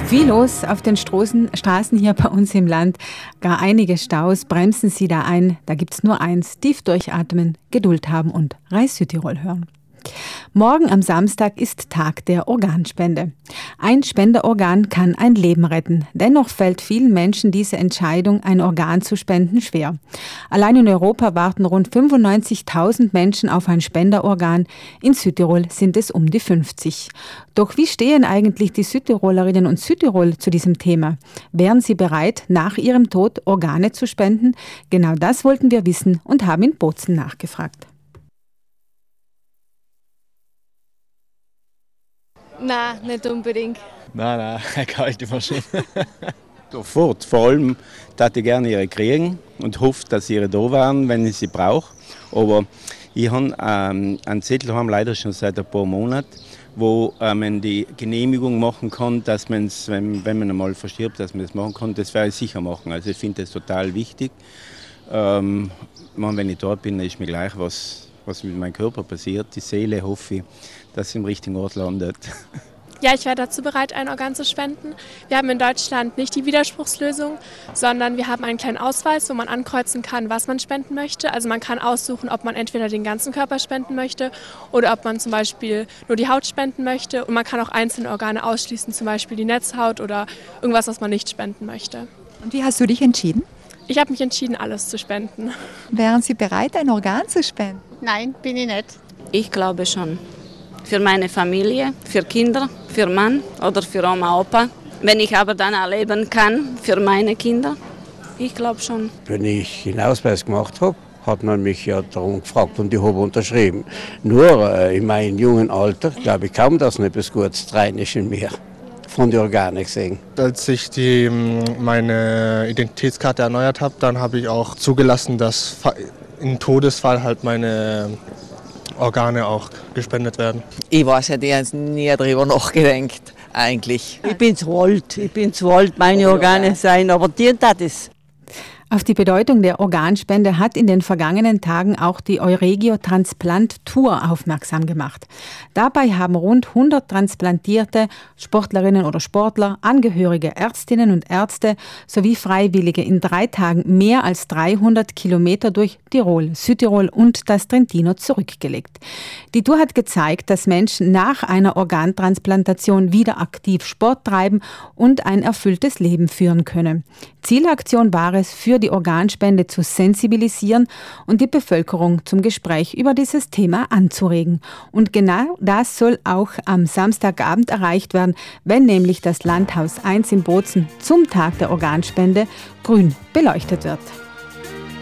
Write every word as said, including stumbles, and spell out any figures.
Viel los auf den Straßen, Straßen hier bei uns im Land. Gar einige Staus. Bremsen Sie da ein. Da gibt's nur eins. Tief durchatmen, Geduld haben und Reis Südtirol hören. Morgen am Samstag ist Tag der Organspende. Ein Spenderorgan kann ein Leben retten. Dennoch fällt vielen Menschen diese Entscheidung, ein Organ zu spenden, schwer. Allein in Europa warten rund fünfundneunzigtausend Menschen auf ein Spenderorgan. In Südtirol sind es um die fünfzig. Doch wie stehen eigentlich die Südtirolerinnen und Südtirol zu diesem Thema? Wären sie bereit, nach ihrem Tod Organe zu spenden? Genau das wollten wir wissen und haben in Bozen nachgefragt. Nein, nicht unbedingt. Nein, nein, eine kalte Maschine. Sofort, vor allem, dass ich gerne ihre kriegen und hoffe, dass sie ihre da wären, wenn ich sie brauche. Aber ich habe ähm, einen Zettel haben leider schon seit ein paar Monaten, wo äh, man die Genehmigung machen kann, dass man es, wenn, wenn man einmal verstirbt, dass man das machen kann. Das werde ich sicher machen. Also ich finde das total wichtig. Ähm, man, wenn ich dort bin, ist mir gleich, was, was mit meinem Körper passiert. Die Seele hoffe ich, dass sie im richtigen Ort landet. Ja, ich wäre dazu bereit, ein Organ zu spenden. Wir haben in Deutschland nicht die Widerspruchslösung, sondern wir haben einen kleinen Ausweis, wo man ankreuzen kann, was man spenden möchte. Also man kann aussuchen, ob man entweder den ganzen Körper spenden möchte oder ob man zum Beispiel nur die Haut spenden möchte. Und man kann auch einzelne Organe ausschließen, zum Beispiel die Netzhaut oder irgendwas, was man nicht spenden möchte. Und wie hast du dich entschieden? Ich habe mich entschieden, alles zu spenden. Wären Sie bereit, ein Organ zu spenden? Nein, bin ich nicht. Ich glaube schon. Für meine Familie, für Kinder, für Mann oder für Oma, Opa. Wenn ich aber dann erleben kann, für meine Kinder, ich glaube schon. Wenn ich den Ausweis gemacht habe, hat man mich ja darum gefragt und ich habe unterschrieben. Nur äh, in meinem jungen Alter glaube ich kaum, dass noch etwas Gutes rein ist in mir. Von den Organen gesehen. Als ich die, meine Identitätskarte erneuert habe, dann habe ich auch zugelassen, dass im Todesfall halt meine Organe auch gespendet werden. Ich weiß ja, die haben nie darüber nachgedacht, eigentlich. Ich bin zu alt, ich bin zu alt, meine Organe sein, aber die hat es. Auf die Bedeutung der Organspende hat in den vergangenen Tagen auch die Euregio Transplant Tour aufmerksam gemacht. Dabei haben rund hundert transplantierte Sportlerinnen oder Sportler, Angehörige, Ärztinnen und Ärzte sowie Freiwillige in drei Tagen mehr als dreihundert Kilometer durch Tirol, Südtirol und das Trentino zurückgelegt. Die Tour hat gezeigt, dass Menschen nach einer Organtransplantation wieder aktiv Sport treiben und ein erfülltes Leben führen können. Zielaktion war es, für die Organspende zu sensibilisieren und die Bevölkerung zum Gespräch über dieses Thema anzuregen. Und genau das soll auch am Samstagabend erreicht werden, wenn nämlich das Landhaus eins in Bozen zum Tag der Organspende grün beleuchtet wird.